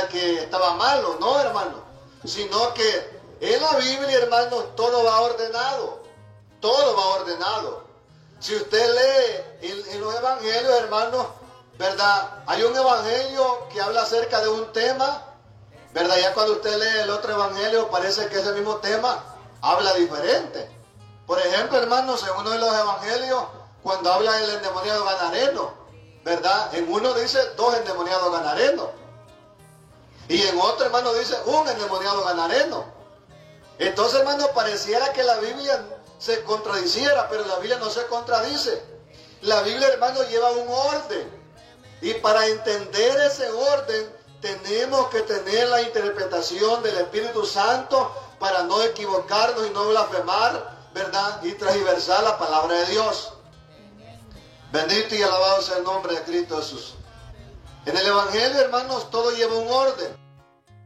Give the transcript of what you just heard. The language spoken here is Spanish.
era que estaba malo, no, hermano, sino que en la Biblia, hermanos, todo va ordenado, todo va ordenado. Si usted lee en los evangelios, hermanos, ¿verdad? Hay un evangelio que habla acerca de un tema, ¿verdad? Ya cuando usted lee el otro evangelio, parece que ese mismo tema habla diferente. Por ejemplo, hermanos, en uno de los evangelios, cuando habla del endemoniado gadareno, ¿verdad? En uno dice 2 endemoniados ganarenos. Y en otro, hermano, dice 1 endemoniado gadareno. Entonces, hermano, pareciera que la Biblia se contradiciera, pero la Biblia no se contradice. La Biblia, hermano, lleva un orden. Y para entender ese orden, tenemos que tener la interpretación del Espíritu Santo para no equivocarnos y no blasfemar, ¿verdad? Y transversar la palabra de Dios. Bendito y alabado sea el nombre de Cristo Jesús. En el Evangelio, hermanos, todo lleva un orden.